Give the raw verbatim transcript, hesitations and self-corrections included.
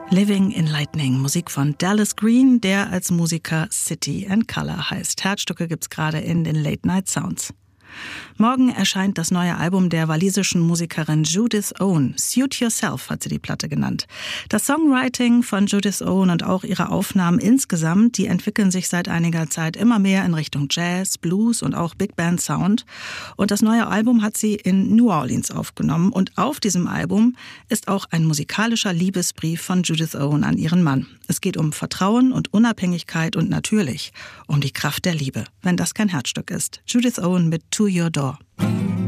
Living in Lightning, Musik von Dallas Green, der als Musiker City and Colour heißt. Herzstücke gibt's gerade in den Late Night Sounds. Morgen erscheint das neue Album der walisischen Musikerin Judith Owen. Suit Yourself hat sie die Platte genannt. Das Songwriting von Judith Owen und auch ihre Aufnahmen insgesamt, die entwickeln sich seit einiger Zeit immer mehr in Richtung Jazz, Blues und auch Big Band Sound. Und das neue Album hat sie in New Orleans aufgenommen. Und auf diesem Album ist auch ein musikalischer Liebesbrief von Judith Owen an ihren Mann. Es geht um Vertrauen und Unabhängigkeit und natürlich um die Kraft der Liebe, wenn das kein Herzstück ist. Judith Owen mit To Your Door.